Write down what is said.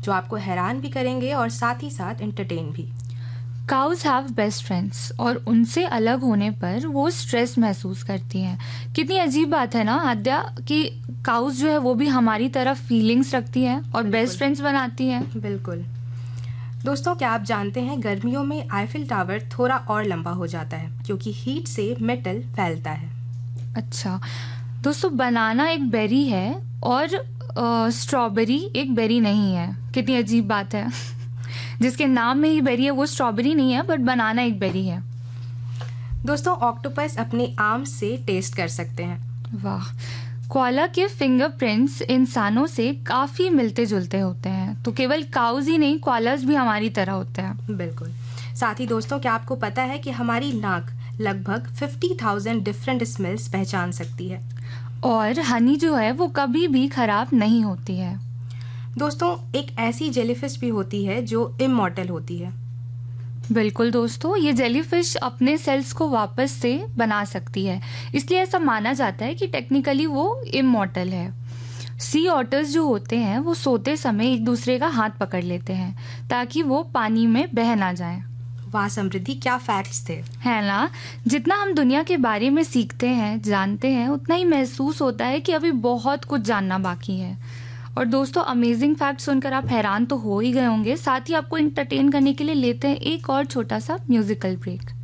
जो आपको हैरान भी करेंगे और साथ ही साथ एंटरटेन भी। काउज हैव बेस्ट फ्रेंड्स, और उनसे अलग होने पर वो स्ट्रेस महसूस करती हैं। कितनी अजीब बात है ना आद्या, कि काउज जो है वो भी हमारी तरफ फीलिंग्स रखती हैं और बेस्ट फ्रेंड्स बनाती हैं। बिल्कुल दोस्तों, क्या आप जानते हैं गर्मियों में आईफिल टावर थोड़ा और लंबा हो जाता है क्योंकि हीट से मेटल फैलता है। अच्छा दोस्तों, बनाना एक बेरी है और स्ट्रॉबेरी एक बेरी नहीं है। कितनी अजीब बात है जिसके नाम में ही बेरी है वो स्ट्रॉबेरी नहीं है, बट बनाना एक बेरी है। दोस्तों, ऑक्टोपस अपने आर्म से टेस्ट कर सकते हैं। वाह। कोआला के फिंगरप्रिंट्स इंसानों से काफी मिलते जुलते होते हैं, तो केवल काउज ही नहीं, कोआलास भी हमारी तरह होते हैं। बिल्कुल। साथ ही दोस्तों, क्या आपको पता है कि हमारी नाक लगभग 50,000 डिफरेंट स्मेल्स पहचान सकती है, और हनी जो है वो कभी भी खराब नहीं होती है। दोस्तों, एक ऐसी जेलीफिश भी होती है जो इमॉर्टल होती है। बिल्कुल दोस्तों, ये जेलीफिश अपने सेल्स को वापस से बना सकती है, इसलिए ऐसा माना जाता है कि टेक्निकली वो इमॉर्टल है। सी ऑटर्स जो होते हैं वो सोते समय एक दूसरे का हाथ पकड़ लेते हैं ताकि वो पानी में बह ना जाएं। वाह समृद्धि, क्या फैक्ट्स थे, है ना। जितना हम दुनिया के बारे में सीखते हैं, जानते हैं, उतना ही महसूस होता है कि अभी बहुत कुछ जानना बाकी है। और दोस्तों, अमेजिंग फैक्ट सुनकर आप हैरान तो हो ही गए होंगे। साथ ही आपको एंटरटेन करने के लिए लेते हैं एक और छोटा सा म्यूजिकल ब्रेक।